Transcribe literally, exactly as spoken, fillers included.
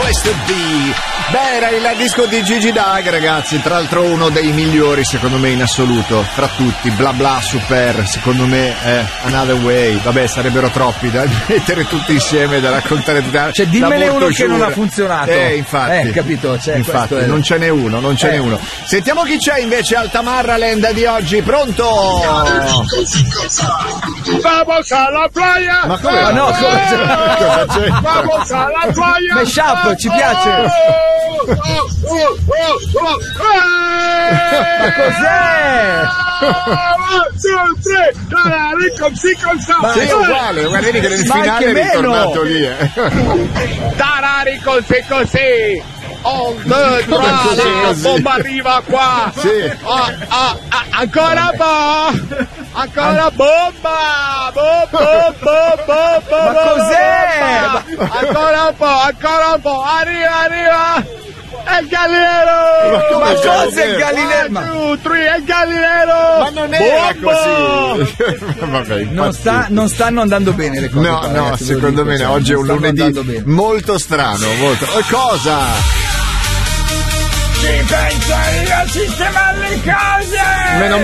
Place to Be. Beh, era il disco di Gigi Dag, ragazzi, tra l'altro uno dei migliori secondo me in assoluto, fra tutti. Bla bla super, secondo me è Another Way. Vabbè, sarebbero troppi da mettere tutti insieme, da raccontare tutta, cioè dimmene uno che non ha funzionato. Eh, infatti. Eh, capito, cioè, infatti, è... non ce n'è uno, non ce eh. n'è uno. Sentiamo chi c'è invece al Tamarraland di oggi, pronto? Vamos alla playa! Ma come? Ma no, come c'è? Cosa c'è? Vamos alla playa! Mashup, ci piace! Oh, oh, oh, oh, oh. Ma cos'è? One, two, three, Ma è uguale, guardi che nel Ma finale anche è meno. ritornato lì. Eh. tarari così così! On the Così, la così. bomba arriva qua! Sì. Ah, ah, ah, ancora bomba! Ancora bomba! Bomba, bomba, bomba! Ma cos'è? bomba. Ancora un po', ancora un po'! Arriva, arriva! È il gallinero! Ma come Ma il cosa è il gallinero? gallinero? One, Ma two, three, è il gallinero! Ma non era Bomba! così. Vabbè, non, sta, non stanno andando bene le cose. No, qua, no, ragazzi, secondo lo dico, me cioè, no, oggi è non un stanno andando lunedì bene. molto strano, molto. Eh, Cosa? Ci penso io a sistemare le cose! Meno